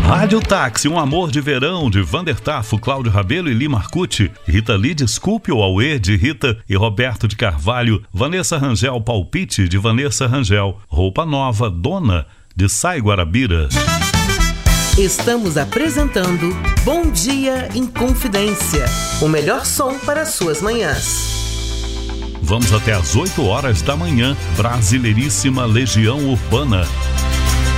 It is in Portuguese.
Rádio Táxi, um amor de verão, de Vander Tafo, Cláudio Rabelo e Li Marcucci. Rita Lee, Desculpe o Auê, de Rita e Roberto de Carvalho. Vanessa Rangel, Palpite, de Vanessa Rangel. Roupa Nova, Dona, de Sai Guarabira. Estamos apresentando Bom Dia em Confidência, o melhor som para suas manhãs. Vamos até às 8 horas da manhã. Brasileiríssima Legião Urbana.